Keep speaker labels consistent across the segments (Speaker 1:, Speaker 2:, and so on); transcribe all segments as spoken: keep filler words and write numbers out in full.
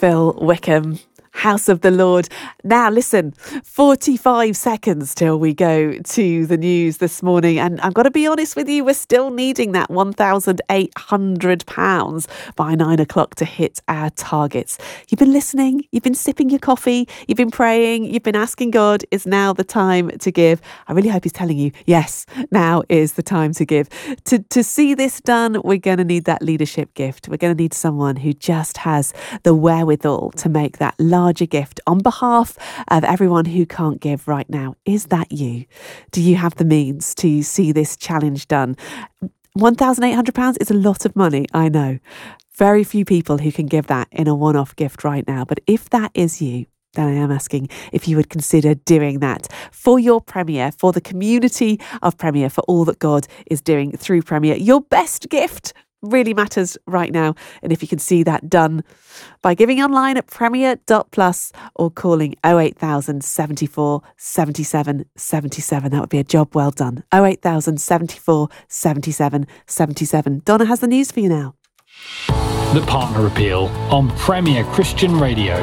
Speaker 1: Phil Wickham. House of the Lord. Now listen, forty-five seconds till we go to the news this morning, and I've got to be honest with you, we're still needing that one thousand eight hundred pounds by nine o'clock to hit our targets. You've been listening, you've been sipping your coffee, you've been praying, you've been asking God, is now the time to give? I really hope he's telling you, yes, now is the time to give. To, to see this done, we're going to need that leadership gift. We're going to need someone who just has the wherewithal to make that large larger gift on behalf of everyone who can't give right now. Is that you? Do you have the means to see this challenge done? one thousand eight hundred pounds is a lot of money, I know. Very few people who can give that in a one-off gift right now. But if that is you, then I am asking if you would consider doing that for your Premier, for the community of Premier, for all that God is doing through Premier. Your best gift really matters right now. And if you can see that done by giving online at premier dot plus or calling oh eight thousand seventy-four seventy-seven seventy-seven, that would be a job well done. oh eight thousand seventy-four seventy-seven seventy-seven. Donna has the news for you now.
Speaker 2: The Partner Appeal on Premier Christian Radio.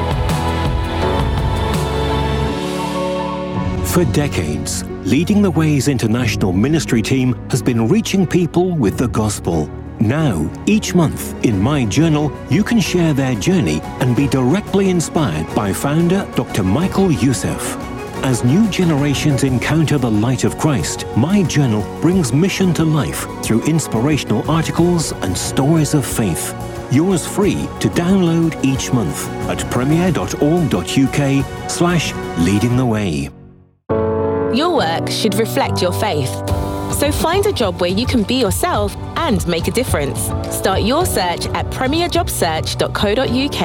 Speaker 3: For decades, Leading the Way's international ministry team has been reaching people with the gospel. Now, each month, in My Journal, you can share their journey and be directly inspired by founder Doctor Michael Youssef. As new generations encounter the light of Christ, My Journal brings mission to life through inspirational articles and stories of faith. Yours free to download each month at premier dot org dot uk slash leading the way.
Speaker 4: Your work should reflect your faith. So find a job where you can be yourself and make a difference. Start your search at premier job search dot co dot uk.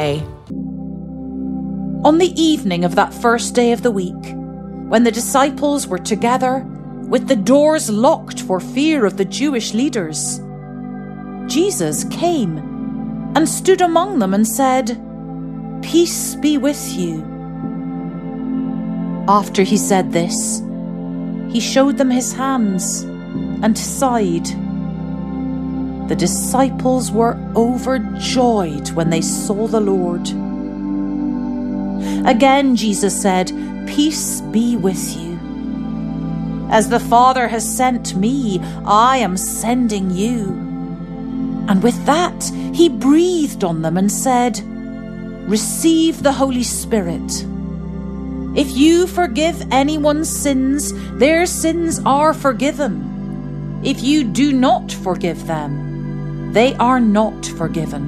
Speaker 5: On the evening of that first day of the week, when the disciples were together, with the doors locked for fear of the Jewish leaders, Jesus came and stood among them and said, "Peace be with you." After he said this, he showed them his hands and side. The disciples were overjoyed when they saw the Lord. Again, Jesus said, "Peace be with you. As the Father has sent me, I am sending you." And with that, he breathed on them and said, "Receive the Holy Spirit. If you forgive anyone's sins, their sins are forgiven. If you do not forgive them, they are not forgiven."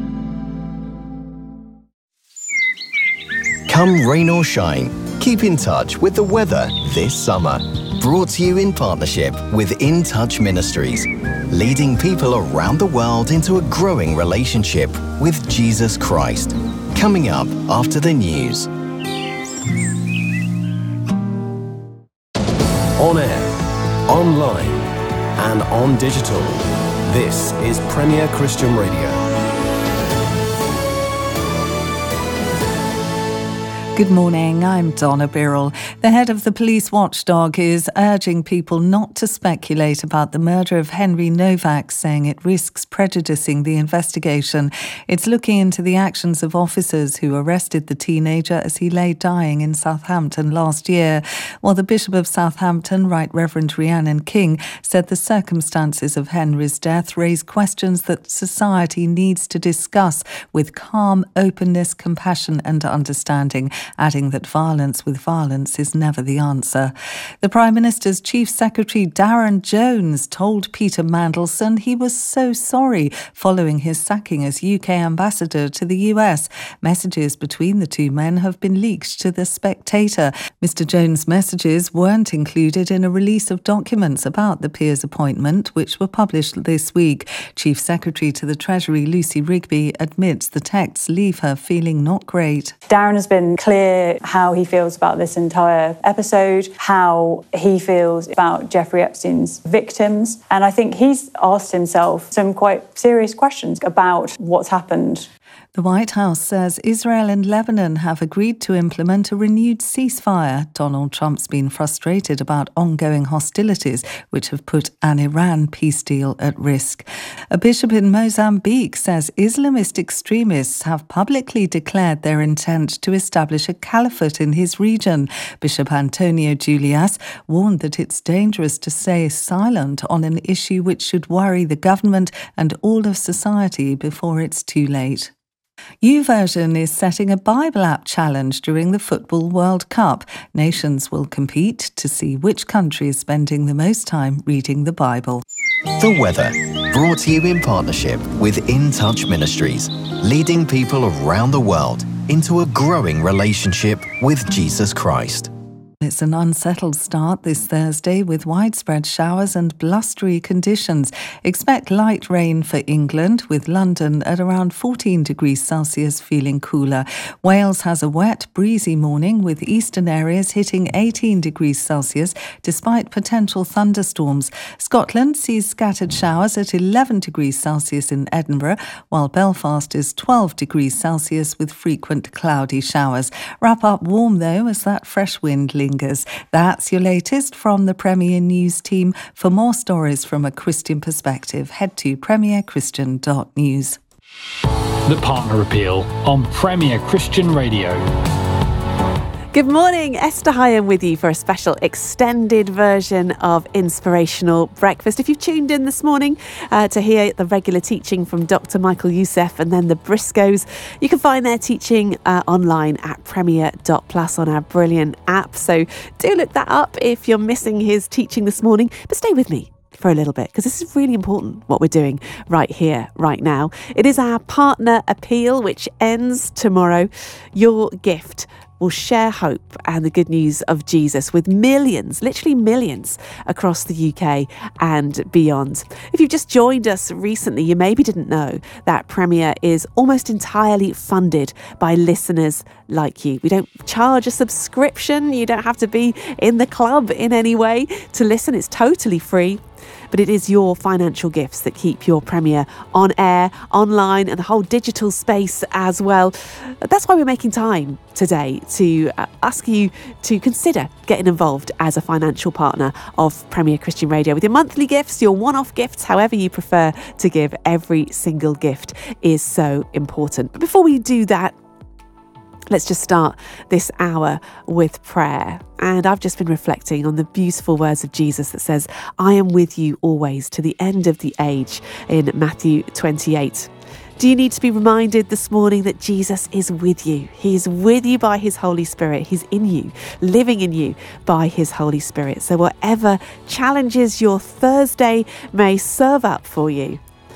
Speaker 6: Come rain or shine, keep in touch with the weather this summer. Brought to you in partnership with In Touch Ministries, leading people around the world into a growing relationship with Jesus Christ. Coming up after the news.
Speaker 7: On air, online, and on digital. This is Premier Christian Radio.
Speaker 8: Good morning, I'm Donna Birrell. The head of the police watchdog is urging people not to speculate about the murder of Henry Novak, saying it risks prejudicing the investigation. It's looking into the actions of officers who arrested the teenager as he lay dying in Southampton last year. While the Bishop of Southampton, Right Reverend Rhiannon King, said the circumstances of Henry's death raise questions that society needs to discuss with calm openness, compassion and understanding, adding that violence with violence is never the answer. The Prime Minister's Chief Secretary Darren Jones told Peter Mandelson he was so sorry following his sacking as U K ambassador to the U S. Messages between the two men have been leaked to The Spectator. Mister Jones' messages weren't included in a release of documents about the peer's appointment, which were published this week. Chief Secretary to the Treasury Lucy Rigby admits the texts leave her feeling not great.
Speaker 9: Darren has been clear hear how he feels about this entire episode, how he feels about Jeffrey Epstein's victims. And I think he's asked himself some quite serious questions about what's happened.
Speaker 8: The White House says Israel and Lebanon have agreed to implement a renewed ceasefire. Donald Trump's been frustrated about ongoing hostilities, which have put an Iran peace deal at risk. A bishop in Mozambique says Islamist extremists have publicly declared their intent to establish a caliphate in his region. Bishop Antonio Julias warned that it's dangerous to stay silent on an issue which should worry the government and all of society before it's too late. YouVersion is setting a Bible app challenge during the Football World Cup. Nations will compete to see which country is spending the most time reading the Bible.
Speaker 6: The weather, brought to you in partnership with In Touch Ministries, leading people around the world into a growing relationship with Jesus Christ.
Speaker 8: It's an unsettled start this Thursday with widespread showers and blustery conditions. Expect light rain for England, with London at around fourteen degrees Celsius feeling cooler. Wales has a wet, breezy morning with eastern areas hitting eighteen degrees Celsius despite potential thunderstorms. Scotland sees scattered showers at eleven degrees Celsius in Edinburgh, while Belfast is twelve degrees Celsius with frequent cloudy showers. Wrap up warm though as that fresh wind lingers. That's your latest from the Premier News team. For more stories from a Christian perspective, head to premier christian dot news.
Speaker 2: The Partner Appeal on Premier Christian Radio.
Speaker 1: Good morning, Esther Hyam with you for a special extended version of Inspirational Breakfast. If you've tuned in this morning uh, to hear the regular teaching from Doctor Michael Youssef and then the Briscoes, you can find their teaching uh, online at premier dot plus on our brilliant app. So do look that up if you're missing his teaching this morning. But stay with me for a little bit, because this is really important what we're doing right here, right now. It is our Partner Appeal, which ends tomorrow. Your gift will share hope and the good news of Jesus with millions, literally millions, across the U K and beyond. If you've just joined us recently, you maybe didn't know that Premier is almost entirely funded by listeners like you. We don't charge a subscription. You don't have to be in the club in any way to listen. It's totally free. But it is your financial gifts that keep your Premier on air, online, and the whole digital space as well. That's why we're making time today to uh, ask you to consider getting involved as a financial partner of Premier Christian Radio. With your monthly gifts, your one-off gifts, however you prefer to give, every single gift is so important. But before we do that, let's just start this hour with prayer. And I've just been reflecting on the beautiful words of Jesus that says, I am with you always to the end of the age in Matthew twenty-eight. Do you need to be reminded this morning that Jesus is with you? He is with you by his Holy Spirit. He's in you, living in you by his Holy Spirit. So whatever challenges your Thursday may serve up for you,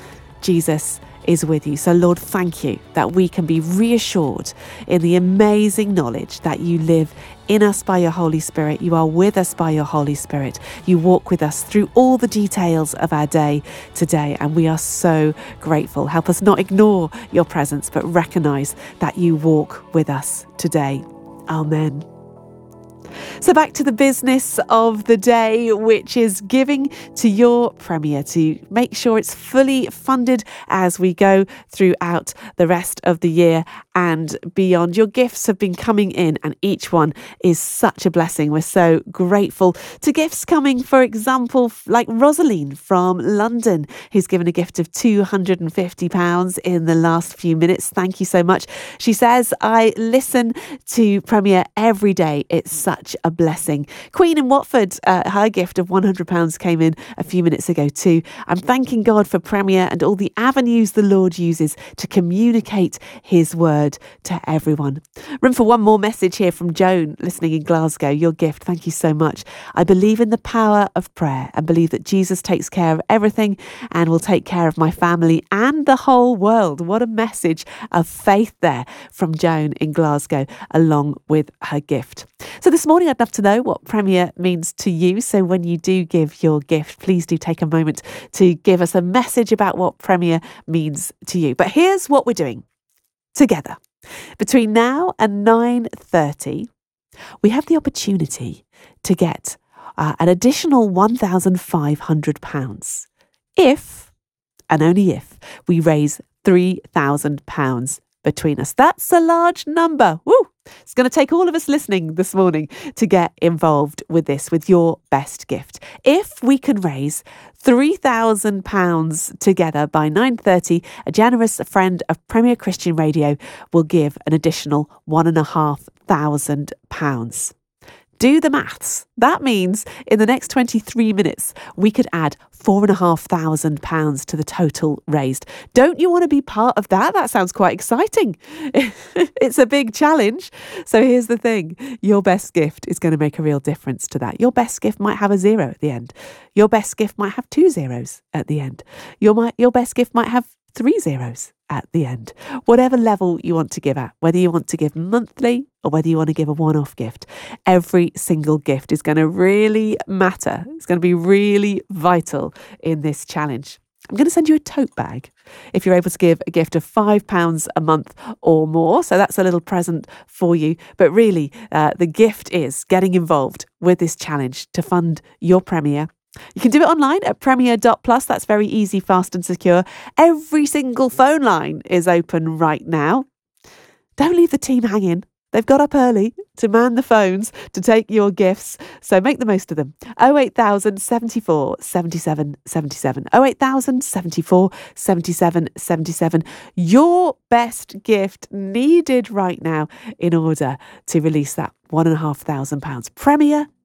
Speaker 1: Jesus is with you. So Lord, thank you that we can be reassured in the amazing knowledge that you live in us by your Holy Spirit. You are with us by your Holy Spirit. You walk with us through all the details of our day today, and we are so grateful. Help us not ignore your presence, but recognise that you walk with us today. Amen. So back to the business of the day, which is giving to your Premier to make sure it's fully funded as we go throughout the rest of the year and beyond. Your gifts have been coming in and each one is such a blessing. We're so grateful to gifts coming, for example, like Rosaline from London, who's given a gift of two hundred fifty pounds in the last few minutes. Thank you so much. She says, I listen to Premier every day. It's such a blessing. Queen in Watford, uh, her gift of one hundred pounds came in a few minutes ago too. I'm thanking God for Premier and all the avenues the Lord uses to communicate his word to everyone. Room for one more message here from Joan, listening in Glasgow. Your gift, thank you so much. I believe in the power of prayer and believe that Jesus takes care of everything and will take care of my family and the whole world. What a message of faith there from Joan in Glasgow, along with her gift. So this morning I'd love to know what Premier means to you. So when you do give your gift, please do take a moment to give us a message about what Premier means to you. But here's what we're doing together. Between now and nine thirty, we have the opportunity to get uh, an additional one thousand five hundred pounds if, and only if, we raise three thousand pounds between us. That's a large number. Woo! It's going to take all of us listening this morning to get involved with this, with your best gift. If we can raise three thousand pounds together by nine thirty, a generous friend of Premier Christian Radio will give an additional one and a half thousand pounds. Do the maths. That means in the next twenty-three minutes, we could add four and a half thousand pounds to the total raised. Don't you want to be part of that? That sounds quite exciting. It's a big challenge. So here's the thing. Your best gift is going to make a real difference to that. Your best gift might have a zero at the end. Your best gift might have two zeros at the end. Your, might, your best gift might have three zeros at the end. Whatever level you want to give at, whether you want to give monthly or whether you want to give a one-off gift, every single gift is going to really matter. It's going to be really vital in this challenge. I'm going to send you a tote bag if you're able to give a gift of five pounds a month or more. So that's a little present for you. But really, uh, the gift is getting involved with this challenge to fund your Premier. You can do it online at premier dot plus. That's very easy, fast and secure. Every single phone line is open right now. Don't leave the team hanging. They've got up early to man the phones to take your gifts, so make the most of them. oh eight thousand seventy-four seventy-seven seventy-seven. oh eight thousand seventy-four seventy-seven seventy-seven. Your best gift needed right now in order to release that one and a half thousand pounds. Premier